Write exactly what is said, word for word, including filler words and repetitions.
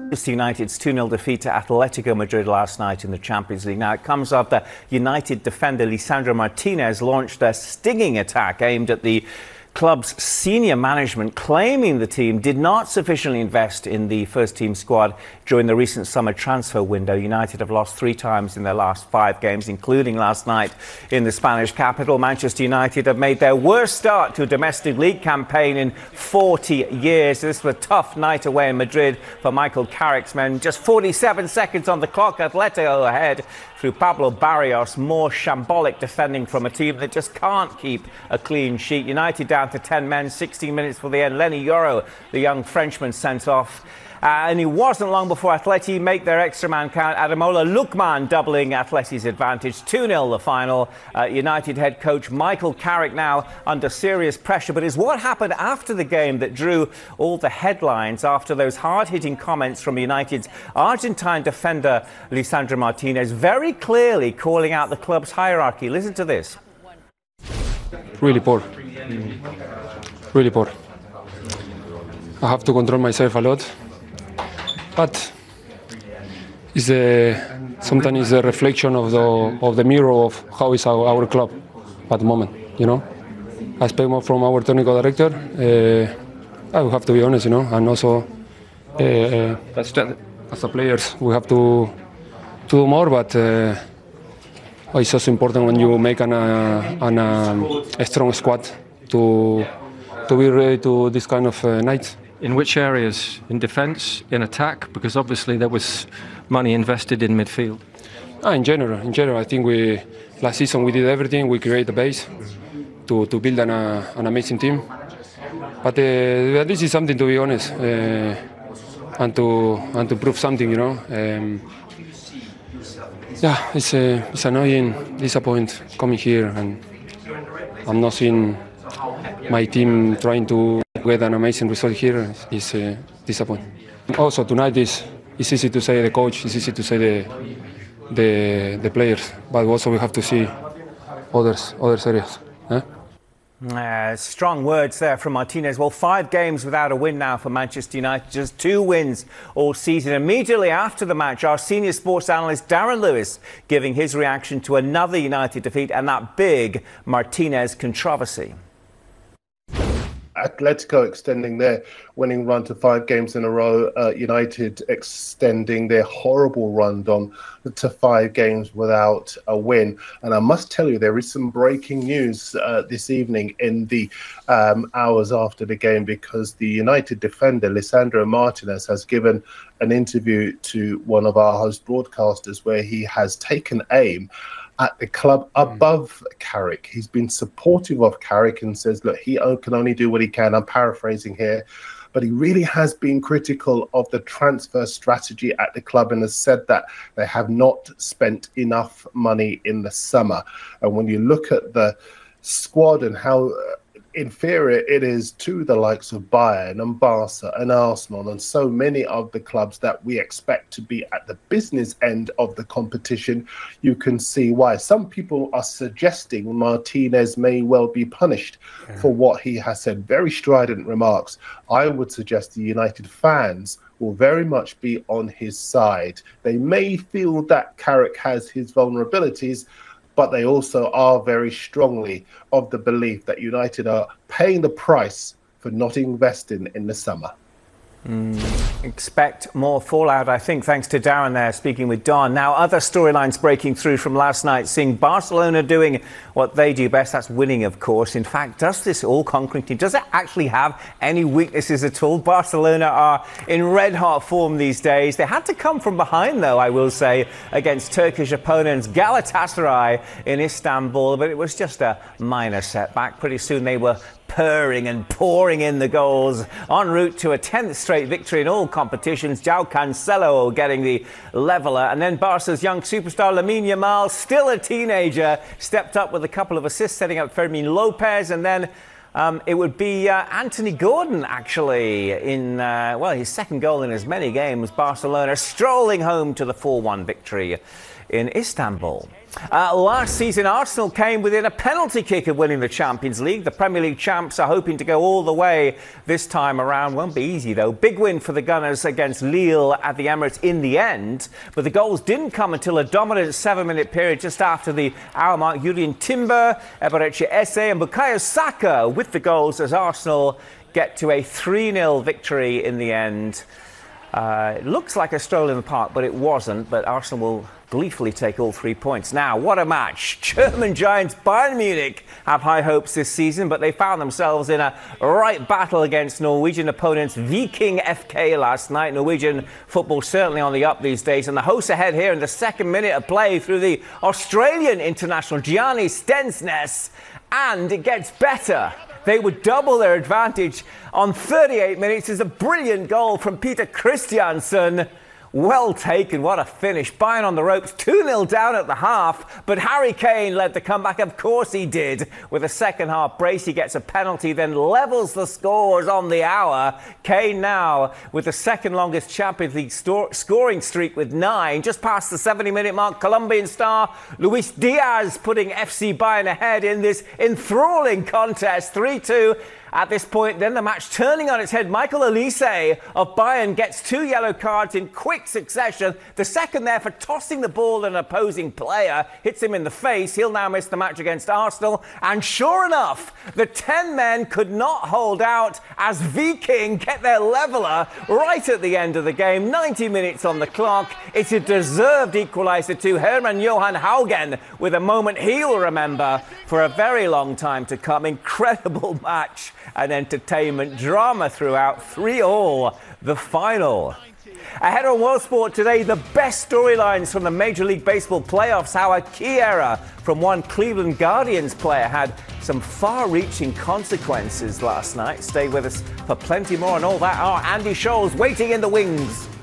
Manchester United's two nil defeat to Atletico Madrid last night in the Champions League. Now, it comes after United defender Lisandro Martinez launched a stinging attack aimed at the club's senior management, claiming the team did not sufficiently invest in the first-team squad during the recent summer transfer window. United have lost three times in their last five games, including last night in the Spanish capital. Manchester United have made their worst start to a domestic league campaign in forty years. This was a tough night away in Madrid for Michael Carrick's men. Just forty-seven seconds on the clock, Atletico ahead through Pablo Barrios. More shambolic defending from a team that just can't keep a clean sheet. United down to ten men, sixteen minutes for the end. Lenny Yoro, the young Frenchman, sent off. Uh, and it wasn't long before Atleti make their extra man count. Ademola Lookman doubling Atleti's advantage. two nil the final. Uh, United head coach Michael Carrick now under serious pressure. But it's what happened after the game that drew all the headlines after those hard-hitting comments from United's Argentine defender Lisandro Martinez, very clearly calling out the club's hierarchy. Listen to this. Really poor. Really poor. I have to control myself a lot. But it's a, sometimes it's a reflection of the of the mirror of how is our, our club at the moment. You know, I expect more from our technical director. Uh, I will have to be honest, you know, and also uh, uh, as a players we have to to do more. But uh, it's also important when you make an, uh, an, uh, a strong squad to to be ready to this kind of uh, nights. In which areas? In defence, in attack? Because obviously there was money invested in midfield. Ah, in general, in general, I think we last season we did everything. We created the base to to build an, uh, an amazing team. But uh, this is something to be honest uh, and to and to prove something, you know. Um, yeah, it's uh, it's annoying, disappointing coming here, and I'm not seeing my team trying to get an amazing result here. Is uh, disappointing. Also tonight is it's easy to say the coach, it's easy to say the the the players, but also we have to see others other areas. Huh? Uh, strong words there from Martinez. Well, five games without a win now for Manchester United, just two wins all season. Immediately after the match, our senior sports analyst Darren Lewis giving his reaction to another United defeat and that big Martinez controversy. Atletico extending their winning run to five games in a row. Uh, United extending their horrible run on to five games without a win. And I must tell you, there is some breaking news uh, this evening in the um, hours after the game, because the United defender Lisandro Martinez has given an interview to one of our host broadcasters where he has taken aim at the club above Carrick. He's been supportive of Carrick and says, look, he can only do what he can. I'm paraphrasing here, but he really has been critical of the transfer strategy at the club and has said that they have not spent enough money in the summer. And when you look at the squad and how inferior it is to the likes of Bayern and Barca and Arsenal and so many of the clubs that we expect to be at the business end of the competition, you can see why. Some people are suggesting Martinez may well be punished yeah. for what he has said. Very strident remarks. I would suggest the United fans will very much be on his side. They may feel that Carrick has his vulnerabilities, but they also are very strongly of the belief that United are paying the price for not investing in the summer. Mm. Expect more fallout, I think, thanks to Darren there, speaking with Don. Now, other storylines breaking through from last night, seeing Barcelona doing what they do best, that's winning, of course. In fact, does this all-conquering team, does it actually have any weaknesses at all? Barcelona are in red-hot form these days. They had to come from behind, though, I will say, against Turkish opponents Galatasaray in Istanbul, but it was just a minor setback. Pretty soon they were purring and pouring in the goals, en route to a tenth straight victory in all competitions. João Cancelo getting the leveller, and then Barca's young superstar Lamine Yamal, still a teenager, stepped up with a couple of assists, setting up Fermin Lopez, and then um, it would be uh, Anthony Gordon actually in uh, well his second goal in as many games. Barcelona strolling home to the four one victory in Istanbul. Uh, last season, Arsenal came within a penalty kick of winning the Champions League. The Premier League champs are hoping to go all the way this time around. Won't be easy, though. Big win for the Gunners against Lille at the Emirates in the end. But the goals didn't come until a dominant seven-minute period just after the hour mark. Jurrien Timber, Eberechi Esse and Bukayo Saka with the goals as Arsenal get to a three nil victory in the end. Uh, it looks like a stroll in the park, but it wasn't. But Arsenal will gleefully take all three points. Now, what a match. German giants Bayern Munich have high hopes this season, but they found themselves in a right battle against Norwegian opponents Viking F K last night. Norwegian football certainly on the up these days, and the hosts ahead here in the second minute of play through the Australian international Gianni Stensnes, and it gets better. They would double their advantage on thirty-eight minutes. Is a brilliant goal from Peter Christiansen. Well taken, what a finish. Bayern on the ropes, two nil down at the half, but Harry Kane led the comeback. Of course he did. With a second half brace, he gets a penalty, then levels the scores on the hour. Kane now with the second longest Champions League sto- scoring streak with nine. Just past the seventy-minute mark, Colombian star Luis Diaz putting F C Bayern ahead in this enthralling contest, three two. At this point, then the match turning on its head. Michael Olise of Bayern gets two yellow cards in quick succession. The second there for tossing the ball at an opposing player. Hits him in the face. He'll now miss the match against Arsenal. And sure enough, the ten men could not hold out as Viking get their leveller right at the end of the game. ninety minutes on the clock. It's a deserved equaliser too. Herman Johan Haugen with a moment he'll remember for a very long time to come. Incredible match and entertainment, drama throughout. three all, the final. Ahead on World Sport today, the best storylines from the Major League Baseball playoffs. How a key error from one Cleveland Guardians player had some far-reaching consequences last night. Stay with us for plenty more on all that. Our Andy Scholes waiting in the wings.